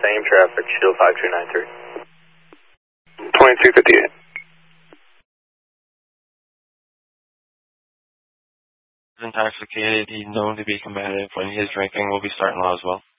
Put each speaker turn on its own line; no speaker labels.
same traffic, shield 5293.
2258.
Intoxicated, he's known to be combative. When he is drinking, we'll be starting low as well.